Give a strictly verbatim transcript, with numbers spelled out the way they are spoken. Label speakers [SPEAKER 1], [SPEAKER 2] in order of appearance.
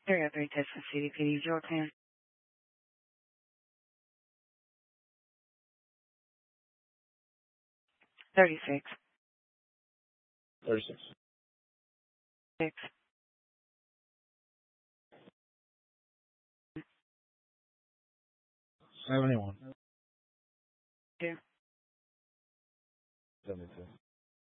[SPEAKER 1] Area three Texas City P D, Jordan. thirty-six.
[SPEAKER 2] thirty-six.
[SPEAKER 1] six.
[SPEAKER 2] seventy-one.
[SPEAKER 1] two.
[SPEAKER 2] seventy-two.